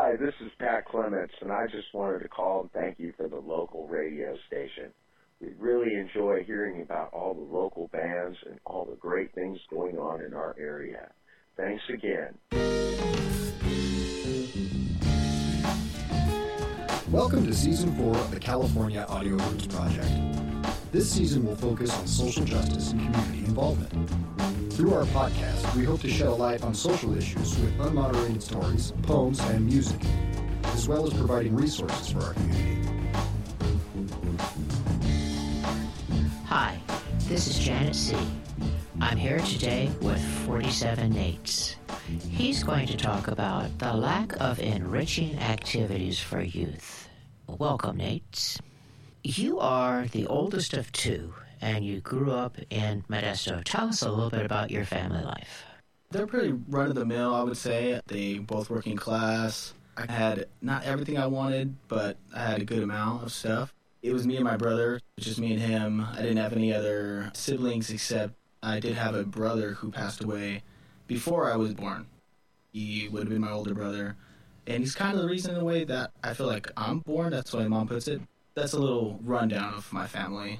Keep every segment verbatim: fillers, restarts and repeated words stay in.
Hi, this is Pat Clements, and I just wanted to call and thank you for the local radio station. We really enjoy hearing about all the local bands and all the great things going on in our area. Thanks again. Welcome to Season four of the California Audio Roots Project. This season will focus on social justice and community involvement. Through our podcast, we hope to shed a light on social issues with unmoderated stories, poems, and music, as well as providing resources for our community. Hi, this is Janet C. I'm here today with forty-seven Nates. He's going to talk about the lack of enriching activities for youth. Welcome, Nates. You are the oldest of two, and you grew up in Modesto. Tell us a little bit about your family life. They're pretty run-of-the-mill, I would say. They both working class. I had not everything I wanted, but I had a good amount of stuff. It was me and my brother, just me and him. I didn't have any other siblings, except I did have a brother who passed away before I was born. He would have been my older brother. And he's kind of the reason in a way that I feel like I'm born. That's the way my mom puts it. That's a little rundown of my family.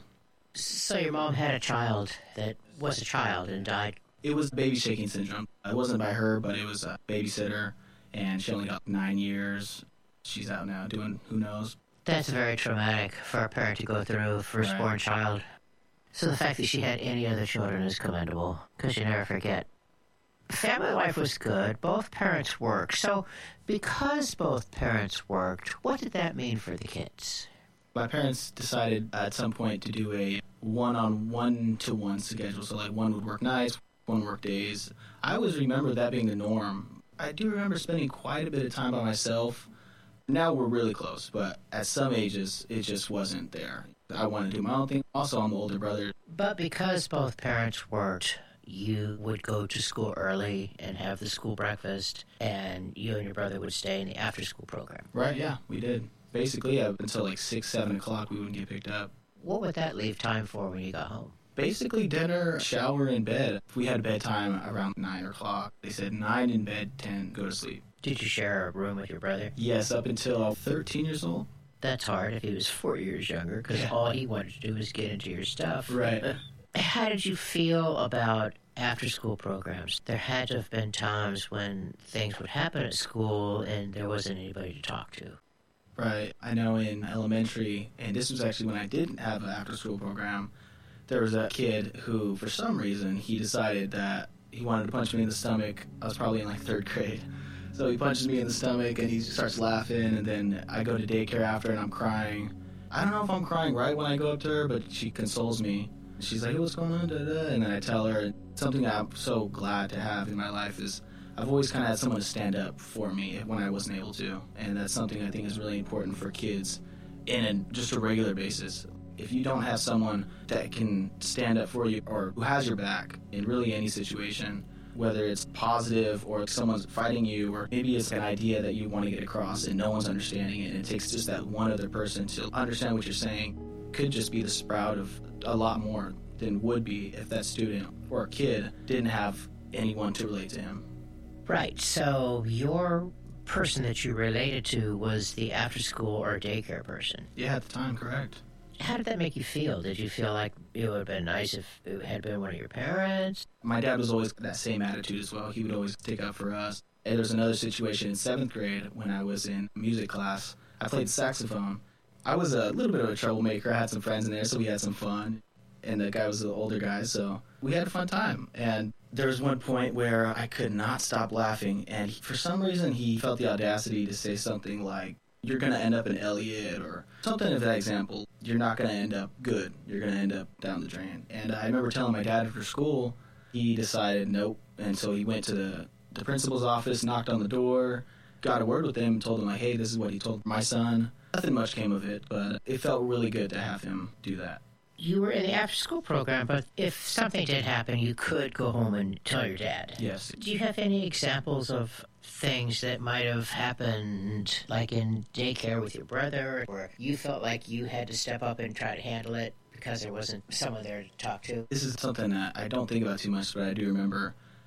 So your mom had a child that was a child and died. It was baby shaking syndrome. It wasn't by her, but it was a babysitter, and she only got nine years. She's out now doing who knows. That's very traumatic for a parent to go through, firstborn Right. child. So the fact that she had any other children is commendable, because you never forget. Family life was good. Both parents worked. So because both parents worked, what did that mean for the kids? My parents decided at some point to do a one-on-one-to-one schedule. So, like, one would work nights, one would work days. I always remember that being the norm. I do remember spending quite a bit of time by myself. Now we're really close, but at some ages, it just wasn't there. I wanted to do my own thing. Also, I'm the older brother. But because both parents worked, you would go to school early and have the school breakfast, and you and your brother would stay in the after-school program. Right, yeah, we did. Basically, up until like six, seven o'clock, we wouldn't get picked up. What would that leave time for when you got home? Basically, dinner, shower, and bed. If we had bedtime around nine o'clock, they said nine in bed, ten, go to sleep. Did you share a room with your brother? Yes, up until I was thirteen years old. That's hard if he was four years younger, because Yeah. all he wanted to do was get into your stuff. Right. How did you feel about after-school programs? There had to have been times when things would happen at school and there wasn't anybody to talk to. Right. I know in elementary, and this was actually when I didn't have an after-school program, there was a kid who, for some reason, he decided that he wanted to punch me in the stomach. I was probably in like third grade. So he punches me in the stomach and he starts laughing, and then I go to daycare after and I'm crying. I don't know if I'm crying right when I go up to her, but she consoles me. She's like, hey, what's going on? Da, da. And then I tell her something I'm so glad to have in my life is I've always kind of had someone to stand up for me when I wasn't able to. And that's something I think is really important for kids in a, just a regular basis. If you don't have someone that can stand up for you or who has your back in really any situation, whether it's positive or someone's fighting you, or maybe it's an idea that you want to get across and no one's understanding it, and it takes just that one other person to understand what you're saying, could just be the sprout of a lot more than would be if that student or kid didn't have anyone to relate to him. Right, so your person that you related to was the after-school or daycare person. Yeah, at the time, correct. How did that make you feel? Did you feel like it would have been nice if it had been one of your parents? My dad was always that same attitude as well. He would always take up for us. And there's another situation in seventh grade when I was in music class. I played saxophone. I was a little bit of a troublemaker. I had some friends in there, so we had some fun. And the guy was the older guy, so we had a fun time. And there was one point where I could not stop laughing, and he, for some reason he felt the audacity to say something like, you're going to end up in Elliott, or something of that example. You're not going to end up good. You're going to end up down the drain. And I remember telling my dad after school, he decided nope. And so he went to the, the principal's office, knocked on the door, got a word with him, told him, like, hey, this is what he told my son. Nothing much came of it, but it felt really good to have him do that. You were in the after-school program, but if something did happen, you could go home and tell your dad. Yes. Do you have any examples of things that might have happened, like in daycare with your brother, where you felt like you had to step up and try to handle it because there wasn't someone there to talk to? This is something that I don't think about too much, but I do remember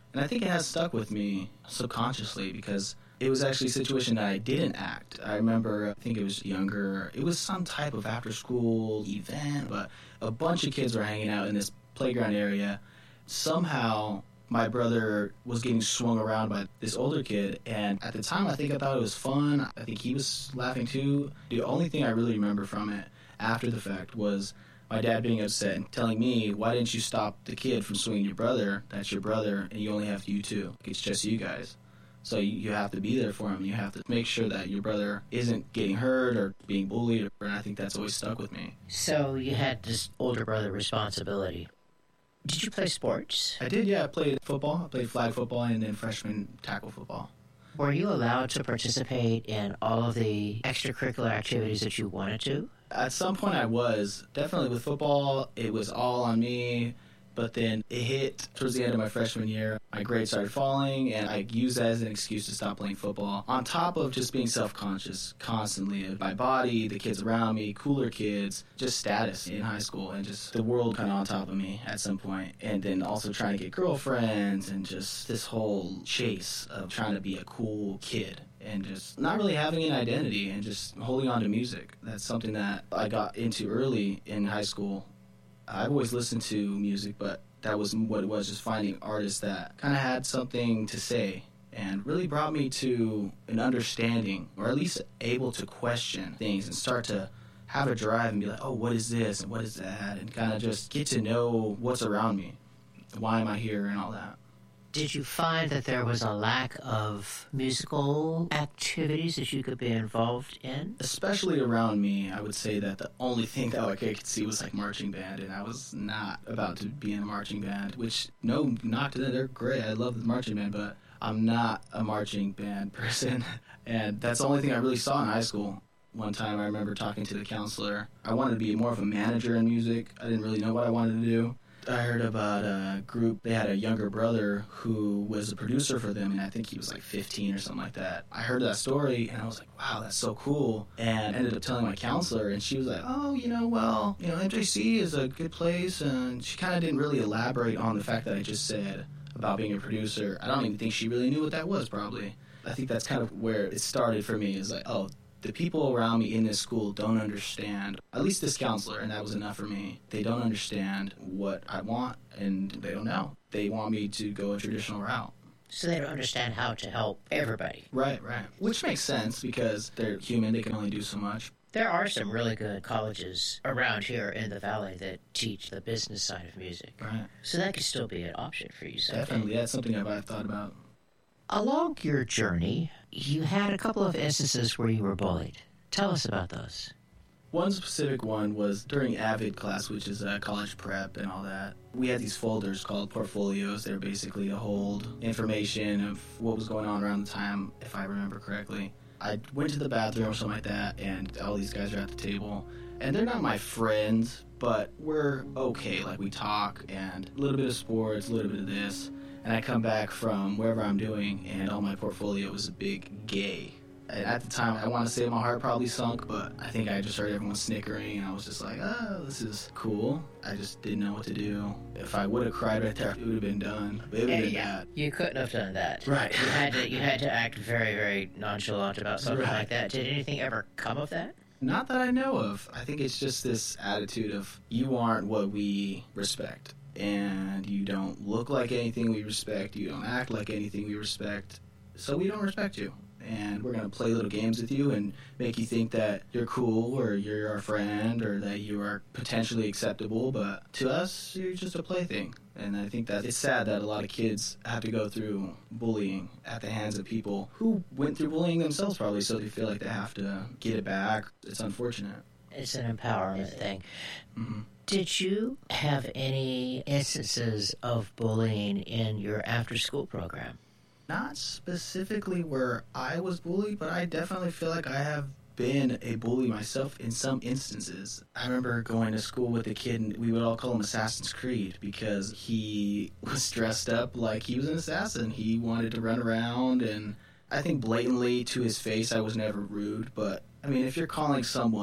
And I think it has stuck with me subconsciously because it was actually a situation that I didn't act. I remember, I think it was younger, it was some type of after-school event, but a bunch of kids were hanging out in this playground area. Somehow, my brother was getting swung around by this older kid, and at the time, I think I thought it was fun. I think he was laughing too. The only thing I really remember from it after the fact was my dad being upset and telling me, why didn't you stop the kid from swinging your brother? That's your brother, and you only have you two. It's just you guys. So you, you have to be there for him. You have to make sure that your brother isn't getting hurt or being bullied, and I think that's always stuck with me. So you had this older brother responsibility. Did you play sports? I did, yeah. I played football. I played flag football and then freshman tackle football. Were you allowed to participate in all of the extracurricular activities that you wanted to? At some point I was. Definitely with football, it was all on me. But then it hit towards the end of my freshman year. My grades started falling, and I used that as an excuse to stop playing football. On top of just being self-conscious constantly of my body, the kids around me, cooler kids, just status in high school, and just the world kind of on top of me at some point. And then also trying to get girlfriends, and just this whole chase of trying to be a cool kid. And just not really having an identity and just holding on to music. That's something that I got into early in high school. I've always listened to music, but that was what it was, just finding artists that kind of had something to say and really brought me to an understanding, or at least able to question things and start to have a drive and be like, oh, what is this and what is that, and kind of just get to know what's around me, why am I here and all that. Did you find that there was a lack of musical activities that you could be involved in? Especially around me, I would say that the only thing that like, I could see was like marching band, and I was not about to be in a marching band, which, no, not to them, they're great. I love the marching band, but I'm not a marching band person, and that's the only thing I really saw in high school. One time I remember talking to the counselor. I wanted to be more of a manager in music. I didn't really know what I wanted to do. I heard about a group, they had a younger brother who was a producer for them, and I think he was like fifteen or something like that. I heard that story, and I was like, wow, that's so cool, and I ended up telling my counselor, and she was like, oh, you know, well, you know, M J C is a good place, and she kind of didn't really elaborate on the fact that I just said about being a producer. I don't even think she really knew what that was, probably. I think that's kind of where it started for me, is like, oh, the people around me in this school don't understand, at least this counselor, and that was enough for me. They don't understand what I want, and they don't know. They want me to go a traditional route. So they don't understand how to help everybody. Right, right. Which makes sense, because they're human, they can only do so much. There are some really good colleges around here in the valley that teach the business side of music. Right. So that could still be an option for you someday. Definitely, that's something I've, I've thought about. Along your journey, you had a couple of instances where you were bullied. Tell us about those. One specific one was during AVID class, which is uh, college prep and all that. We had these folders called portfolios. They were basically to hold information of what was going on around the time, if I remember correctly. I went to the bathroom or something like that, and all these guys are at the table. And they're not my friends, but we're okay. Like, we talk, and a little bit of sports, a little bit of this. And I come back from wherever I'm doing, and on my portfolio was a big gay. And at the time, I want to say my heart probably sunk, but I think I just heard everyone snickering, and I was just like, oh, this is cool. I just didn't know what to do. If I would have cried right there, it would have been done. But it would have been yeah, bad. You couldn't have done that. Right. You had to, you had to act very, very nonchalant about something Right. like that. Did anything ever come of that? Not that I know of. I think it's just this attitude of, you aren't what we respect. And you don't look like anything we respect. You don't act like anything we respect. So we don't respect you. And we're going to play little games with you and make you think that you're cool, or you're our friend, or that you are potentially acceptable. But to us, you're just a plaything. And I think that it's sad that a lot of kids have to go through bullying at the hands of people who went through bullying themselves, probably, so they feel like they have to get it back. It's unfortunate. It's an empowerment thing. Mm-hmm. Did you have any instances of bullying in your after-school program? Not specifically where I was bullied, but I definitely feel like I have been a bully myself in some instances. I remember going to school with a kid, and we would all call him Assassin's Creed, because he was dressed up like he was an assassin. He wanted to run around, and I think blatantly to his face I was never rude, but I mean, if you're calling someone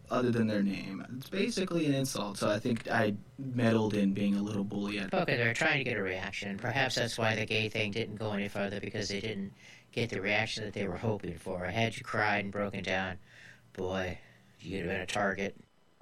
other than their name. It's basically an insult, so I think I meddled in being a little bully. At Okay, they're trying to get a reaction. Perhaps that's why the gay thing didn't go any further, because they didn't get the reaction that they were hoping for. Had you cried and broken down, boy, you'd have been a target.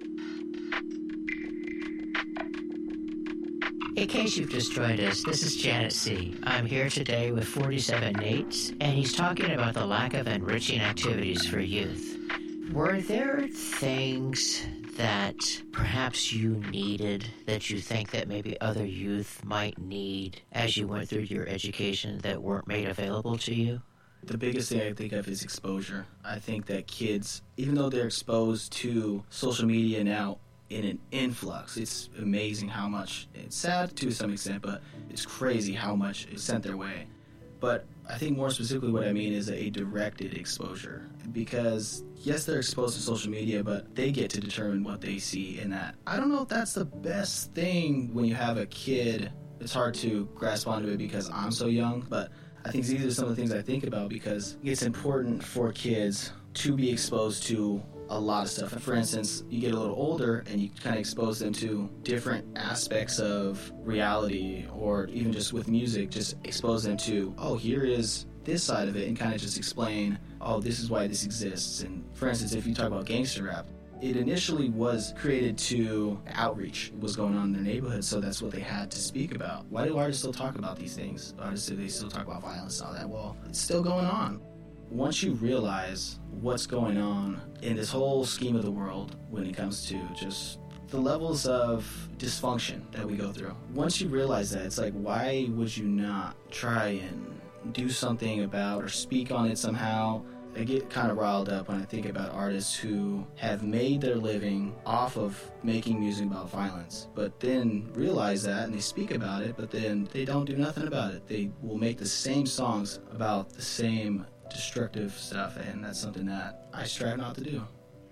In case you've just joined us, this is Janet C. I'm here today with forty-seven Nates, and he's talking about the lack of enriching activities for youth. Were there things that perhaps you needed, that you think that maybe other youth might need as you went through your education, that weren't made available to you? The biggest thing I think of is exposure. I think that kids, even though they're exposed to social media now in an influx, it's amazing how much, it's sad to some extent, but it's crazy how much is sent their way. But I think more specifically what I mean is a directed exposure. Because, yes, they're exposed to social media, but they get to determine what they see in that. I don't know if that's the best thing when you have a kid. It's hard to grasp onto it because I'm so young, but I think these are some of the things I think about because it's important for kids to be exposed to a lot of stuff. For instance, you get a little older and you kind of expose them to different aspects of reality, or even just with music, just expose them to, oh, here is this side of it, and kind of just explain, oh, this is why this exists. And for instance, if you talk about gangster rap, it initially was created to outreach what was going on in their neighborhood, so that's what they had to speak about. Why do artists still talk about these things? Artists, they still talk about violence and all that. Well, it's still going on. Once you realize what's going on in this whole scheme of the world when it comes to just the levels of dysfunction that we go through, once you realize that, it's like, why would you not try and do something about or speak on it somehow? I get kind of riled up when I think about artists who have made their living off of making music about violence, but then realize that and they speak about it, but then they don't do nothing about it. They will make the same songs about the same destructive stuff, and that's something that I strive not to do.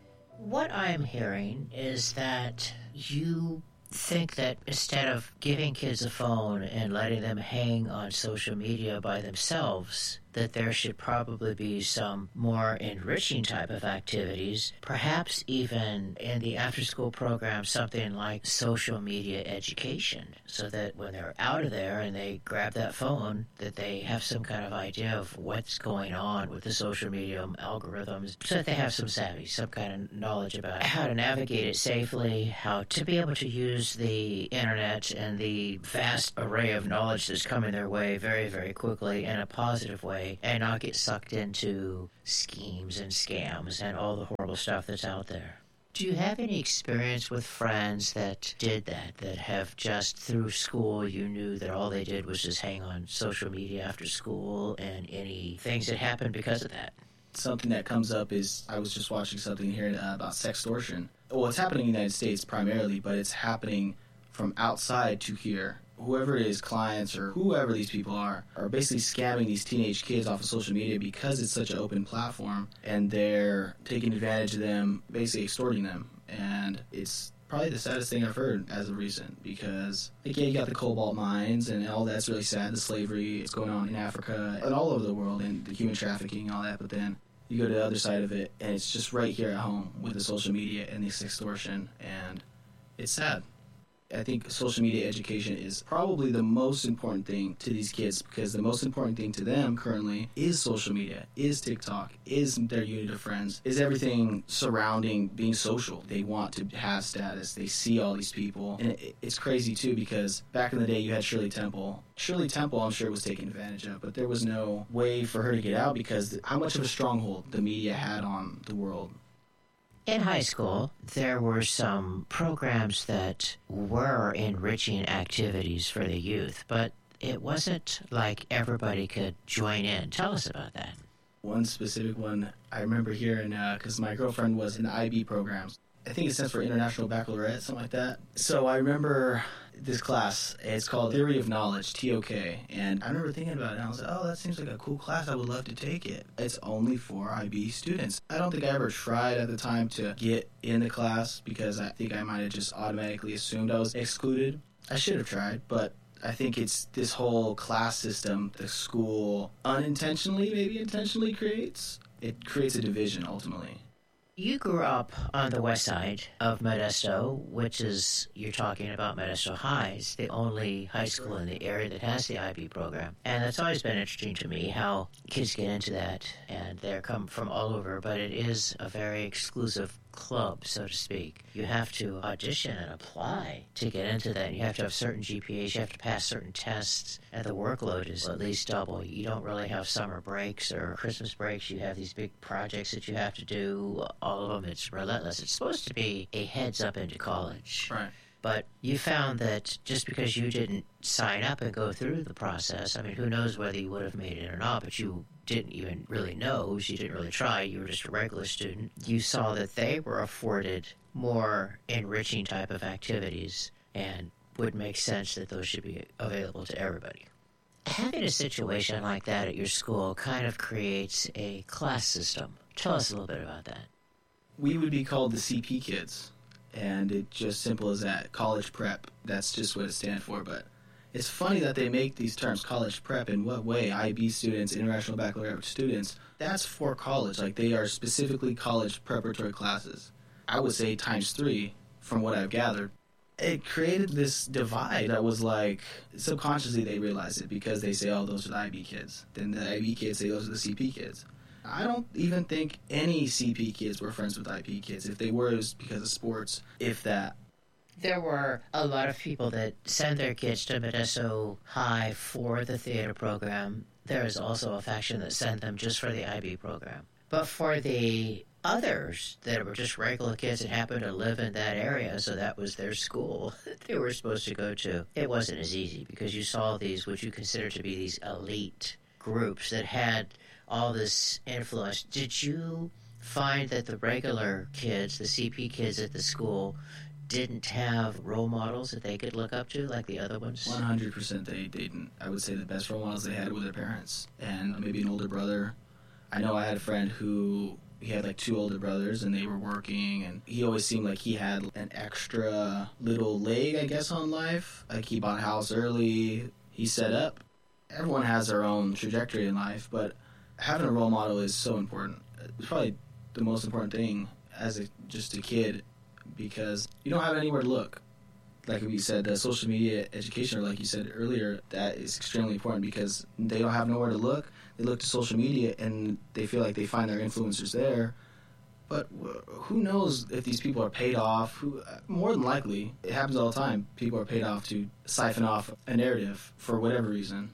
What I'm hearing is that you think that instead of giving kids a phone and letting them hang on social media by themselves, that there should probably be some more enriching type of activities, perhaps even in the after-school program, something like social media education, so that when they're out of there and they grab that phone, that they have some kind of idea of what's going on with the social media algorithms, so that they have some savvy, some kind of knowledge about how to navigate it safely, how to be able to use the internet and the vast array of knowledge that's coming their way very, very quickly in a positive way, and not get sucked into schemes and scams and all the horrible stuff that's out there. Do you have any experience with friends that did that, that have just through school, you knew that all they did was just hang on social media after school, and any things that happened because of that? Something that comes up is, I was just watching something here uh, about sextortion. Well, it's happening in the United States primarily, but it's happening from outside to here. Whoever it is, clients or whoever these people are, are basically scamming these teenage kids off of social media because it's such an open platform, and they're taking advantage of them, basically extorting them. And it's probably the saddest thing I've heard as of recent, because, like, yeah, you got the cobalt mines and all that's really sad, the slavery is going on in Africa and all over the world, and the human trafficking and all that, but then you go to the other side of it, and it's just right here at home with the social media and this extortion, and it's sad. I think social media education is probably the most important thing to these kids, because the most important thing to them currently is social media, is TikTok, is their unit of friends, is everything surrounding being social. They want to have status. They see all these people. And it, it's crazy, too, because back in the day you had Shirley Temple. Shirley Temple, I'm sure, was taken advantage of, but there was no way for her to get out because how much of a stronghold the media had on the world. In high school, there were some programs that were enriching activities for the youth, but it wasn't like everybody could join in. Tell us about that. One specific one I remember hearing, because uh, my girlfriend was in the I B programs. I think it stands for International Baccalaureate, something like that. So I remember this class, it's called Theory of Knowledge, T O K, and I remember thinking about it, and I was like, oh, that seems like a cool class, I would love to take it. It's only for I B students. I don't think I ever tried at the time to get in the class, because I think I might have just automatically assumed I was excluded. I should have tried, but I think it's this whole class system the school unintentionally, maybe intentionally creates. It creates a division, ultimately. You grew up on the west side of Modesto, which is, you're talking about Modesto High. It's the only high school in the area that has the I B program. And it's always been interesting to me how kids get into that, and they're come from all over, but it is a very exclusive club, so to speak. You have to audition and apply to get into that. You have to have certain G P As, you have to pass certain tests, and the workload is at least double. You don't really have summer breaks or Christmas breaks. You have these big projects that you have to do. All of them, it's relentless. It's supposed to be a heads up into college. Right. But you found that just because you didn't sign up and go through the process, I mean, who knows whether you would have made it or not, but you didn't even really know, so you didn't really try, you were just a regular student. You saw that they were afforded more enriching type of activities, and would make sense that those should be available to everybody. Having a situation like that at your school kind of creates a class system. Tell us a little bit about that. We would be called the C P kids, and it's just simple as that. College prep, that's just what it stands for. But it's funny that they make these terms college prep. In what way? I B students, International Baccalaureate students, that's for college. Like, they are specifically college preparatory classes. I would say times three from what I've gathered. It created this divide that was like, subconsciously they realized it because they say, oh, those are the I B kids. Then the I B kids say those are the C P kids. I don't even think any C P kids were friends with I P kids. If they were, it was because of sports, if that. There were a lot of people that send their kids to Modesto High for the theater program. There is also a faction that sent them just for the I B program. But for the others that were just regular kids that happened to live in that area, so that was their school that they were supposed to go to, it wasn't as easy because you saw these, what you consider to be these elite groups that had all this influence. Did you find that the regular kids, the C P kids at the school, didn't have role models that they could look up to like the other ones? one hundred percent they didn't. I would say the best role models they had were their parents and maybe an older brother. I know I had a friend who, he had like two older brothers and they were working, and he always seemed like he had an extra little leg, I guess, on life. Like, he bought a house early, he set up. Everyone has their own trajectory in life, but having a role model is so important. It's probably the most important thing as a, just a kid, because you don't have anywhere to look. Like we said, the social media education, or like you said earlier, that is extremely important because they don't have nowhere to look. They look to social media and they feel like they find their influencers there. But who knows if these people are paid off? Who, more than likely, it happens all the time. People are paid off to siphon off a narrative for whatever reason.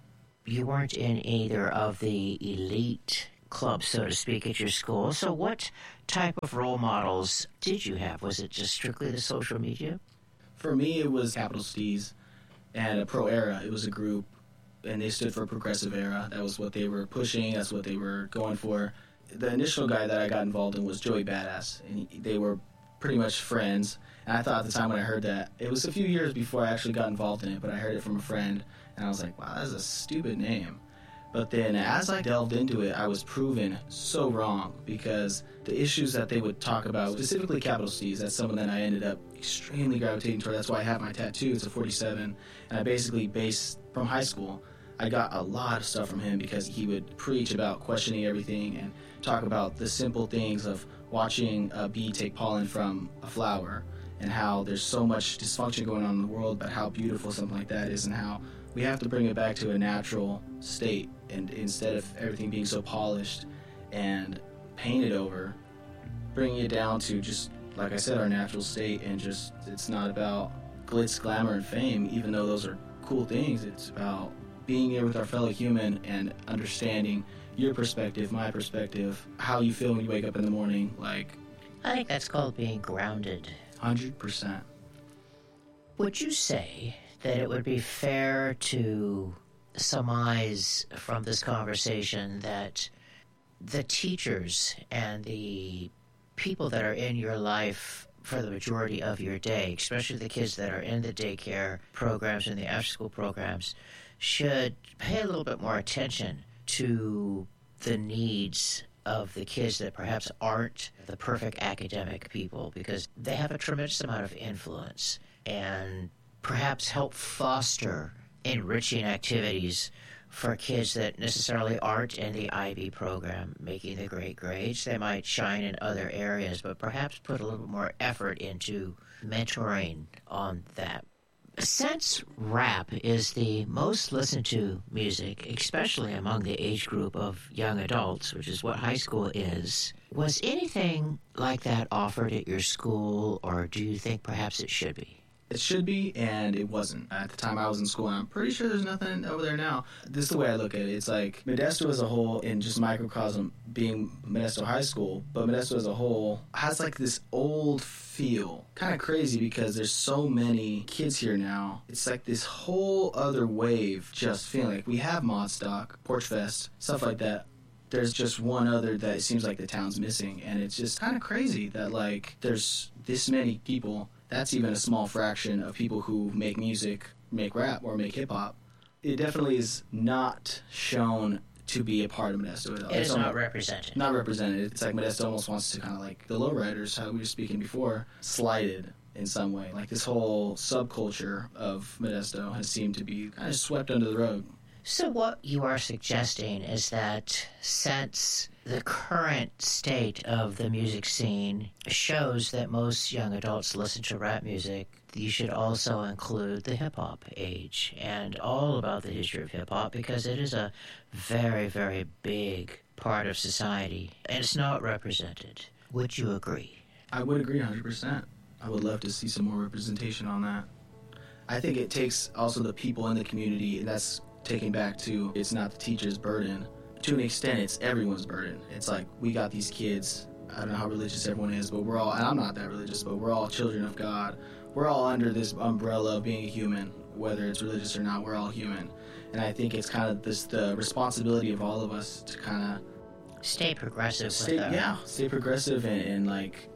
You weren't in either of the elite clubs, so to speak, at your school. So what type of role models did you have? Was it just strictly the social media? For me, it was Capital Steez and a Pro Era. It was a group, and they stood for Progressive Era. That was what they were pushing. That's what they were going for. The initial guy that I got involved in was Joey Badass, and he, they were pretty much friends. And I thought at the time when I heard that, it was a few years before I actually got involved in it, but I heard it from a friend, and I was like, wow, that's a stupid name. But then as I delved into it, I was proven so wrong, because the issues that they would talk about, specifically Capital Steez, that's someone that I ended up extremely gravitating toward. That's why I have my tattoo. It's a forty-seven. And I basically based from high school, I got a lot of stuff from him because he would preach about questioning everything and talk about the simple things of watching a bee take pollen from a flower and how there's so much dysfunction going on in the world, but how beautiful something like that is and how we have to bring it back to a natural state, and instead of everything being so polished and painted over, bringing it down to just, like I said, our natural state, and just, it's not about glitz, glamour, and fame, even though those are cool things. It's about being here with our fellow human and understanding your perspective, my perspective, how you feel when you wake up in the morning. Like, I think that's called being grounded. one hundred percent. Would you say that it would be fair to surmise from this conversation that the teachers and the people that are in your life for the majority of your day, especially the kids that are in the daycare programs and the after-school programs, should pay a little bit more attention to the needs of the kids that perhaps aren't the perfect academic people, because they have a tremendous amount of influence, and perhaps help foster enriching activities for kids that necessarily aren't in the I B program making the great grades. They might shine in other areas, but perhaps put a little more effort into mentoring on that. Since rap is the most listened to music, especially among the age group of young adults, which is what high school is, was anything like that offered at your school, or do you think perhaps it should be? It should be, and it wasn't. At the time I was in school, and I'm pretty sure there's nothing over there now. This is the way I look at it. It's like Modesto as a whole, in just microcosm being Modesto High School, but Modesto as a whole has like this old feel. Kind of crazy because there's so many kids here now. It's like this whole other wave just feeling like we have Modstock, Porch Fest, stuff like that. There's just one other that it seems like the town's missing, and it's just kind of crazy that like there's this many people. That's even a small fraction of people who make music, make rap, or make hip-hop. It definitely is not shown to be a part of Modesto at all. It is not represented. Not represented. It's like Modesto almost wants to kind of like the lowriders, how we were speaking before, slighted in some way. Like this whole subculture of Modesto has seemed to be kind of swept under the rug. So what you are suggesting is that since the current state of the music scene shows that most young adults listen to rap music, you should also include the hip-hop age and all about the history of hip-hop, because it is a very, very big part of society, and it's not represented. Would you agree? I would agree one hundred percent. I would love to see some more representation on that. I think it takes also the people in the community, and that's taking back to it's not the teacher's burden. To an extent, it's everyone's burden. It's like, we got these kids. I don't know how religious everyone is, but we're all, and I'm not that religious, but we're all children of God. We're all under this umbrella of being a human, whether it's religious or not, we're all human. And I think it's kind of this the responsibility of all of us to kind of stay progressive. Stay, with that. Yeah, stay progressive and, and like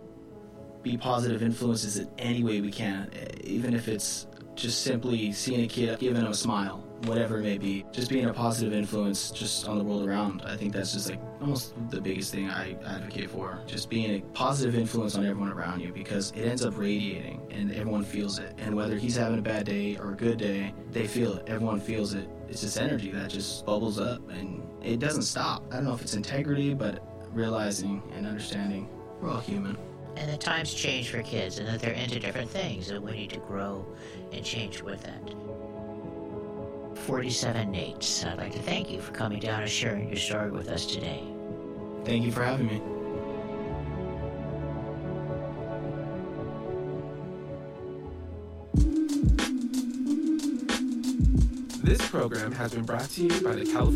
be positive influences in any way we can, even if it's just simply seeing a kid, giving them a smile, whatever it may be. Just being a positive influence just on the world around. I think that's just like almost the biggest thing I advocate for. Just being a positive influence on everyone around you, because it ends up radiating and everyone feels it. And whether he's having a bad day or a good day, they feel it. Everyone feels it. It's this energy that just bubbles up and it doesn't stop. I don't know if it's integrity, but realizing and understanding we're all human. And the times change for kids, and that they're into different things, and we need to grow and change with that. forty-seven Nates, I'd like to thank you for coming down and sharing your story with us today. Thank you for having me. This program has been brought to you by the California